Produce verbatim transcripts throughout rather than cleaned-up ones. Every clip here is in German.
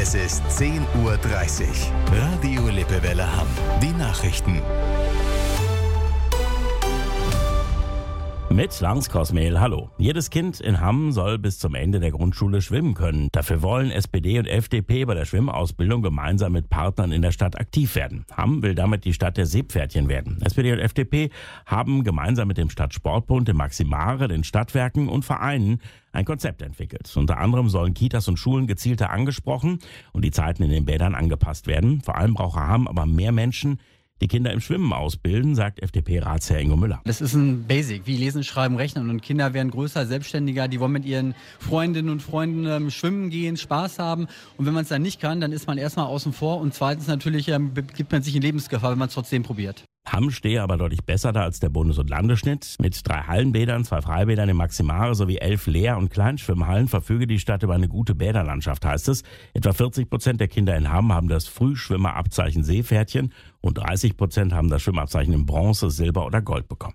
Es ist zehn Uhr dreißig. Radio Lippewelle Hamm. Die Nachrichten. Mit Lars Kosmehl, hallo. Jedes Kind in Hamm soll bis zum Ende der Grundschule schwimmen können. Dafür wollen S P D und F D P bei der Schwimmausbildung gemeinsam mit Partnern in der Stadt aktiv werden. Hamm will damit die Stadt der Seepferdchen werden. S P D und F D P haben gemeinsam mit dem Stadtsportbund, dem Maximare, den Stadtwerken und Vereinen ein Konzept entwickelt. Unter anderem sollen Kitas und Schulen gezielter angesprochen und die Zeiten in den Bädern angepasst werden. Vor allem braucht Hamm aber mehr Menschen, die Kinder im Schwimmen ausbilden, sagt F D P-Ratsherr Ingo Müller. Das ist ein Basic, wie Lesen, Schreiben, Rechnen. Und Kinder werden größer, selbstständiger, die wollen mit ihren Freundinnen und Freunden ähm, schwimmen gehen, Spaß haben. Und wenn man es dann nicht kann, dann ist man erstmal außen vor. Und zweitens natürlich ähm, gibt man sich in Lebensgefahr, wenn man es trotzdem probiert. Hamm stehe aber deutlich besser da als der Bundes- und Landesschnitt. Mit drei Hallenbädern, zwei Freibädern im Maximare sowie elf Lehr- und Kleinschwimmhallen verfüge die Stadt über eine gute Bäderlandschaft, heißt es. Etwa vierzig Prozent der Kinder in Hamm haben das Frühschwimmerabzeichen Seepferdchen und dreißig Prozent haben das Schwimmabzeichen in Bronze, Silber oder Gold bekommen.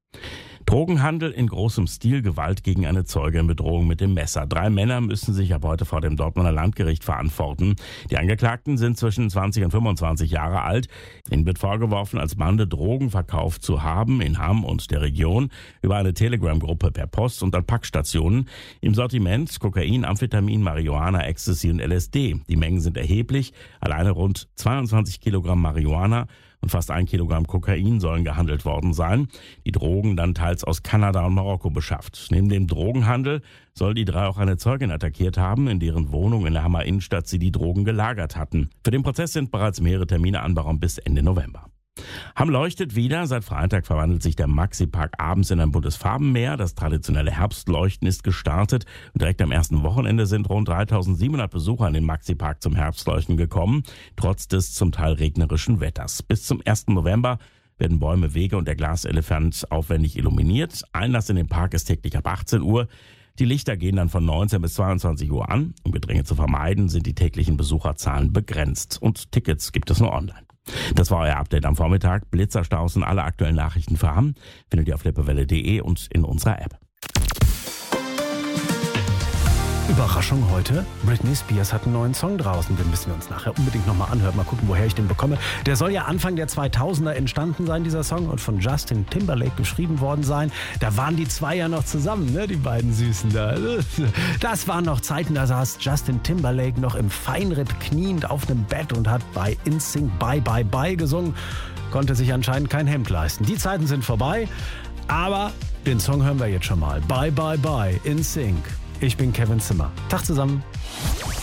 Drogenhandel in großem Stil, Gewalt gegen eine Zeugin, Bedrohung mit dem Messer. Drei Männer müssen sich ab heute vor dem Dortmunder Landgericht verantworten. Die Angeklagten sind zwischen zwanzig und fünfundzwanzig Jahre alt. Ihnen wird vorgeworfen, als Bande Drogen verkauft zu haben in Hamm und der Region über eine Telegram-Gruppe per Post und an Packstationen. Im Sortiment Kokain, Amphetamin, Marihuana, Ecstasy und L S D. Die Mengen sind erheblich. Alleine rund zweiundzwanzig Kilogramm Marihuana und fast ein Kilogramm Kokain sollen gehandelt worden sein. Die Drogen dann teils aus Kanada und Marokko beschafft. Neben dem Drogenhandel sollen die drei auch eine Zeugin attackiert haben, in deren Wohnung in der Hammer Innenstadt sie die Drogen gelagert hatten. Für den Prozess sind bereits mehrere Termine anberaumt bis Ende November. Hamm leuchtet wieder. Seit Freitag verwandelt sich der Maxi-Park abends in ein buntes Farbenmeer. Das traditionelle Herbstleuchten ist gestartet. Und direkt am ersten Wochenende sind rund dreitausendsiebenhundert Besucher in den Maxi-Park zum Herbstleuchten gekommen, trotz des zum Teil regnerischen Wetters. Bis zum ersten November werden Bäume, Wege und der Glaselefant aufwendig illuminiert. Einlass in den Park ist täglich ab achtzehn Uhr. Die Lichter gehen dann von neunzehn bis zweiundzwanzig Uhr an. Um Gedränge zu vermeiden, sind die täglichen Besucherzahlen begrenzt. Und Tickets gibt es nur online. Das war euer Update am Vormittag. Blitzerstaus und alle aktuellen Nachrichten für Hamm findet ihr auf lippewelle punkt de und in unserer App. Überraschung heute, Britney Spears hat einen neuen Song draußen, den müssen wir uns nachher unbedingt nochmal anhören, mal gucken, woher ich den bekomme. Der soll ja Anfang der zweitausender entstanden sein, dieser Song, und von Justin Timberlake geschrieben worden sein. Da waren die zwei ja noch zusammen, ne, die beiden Süßen da. Das waren noch Zeiten, da saß Justin Timberlake noch im Feinripp kniend auf einem Bett und hat bei In Sync Bye Bye Bye gesungen, konnte sich anscheinend kein Hemd leisten. Die Zeiten sind vorbei, aber den Song hören wir jetzt schon mal. Bye Bye Bye, In Sync. Ich bin Kevin Zimmer. Tag zusammen.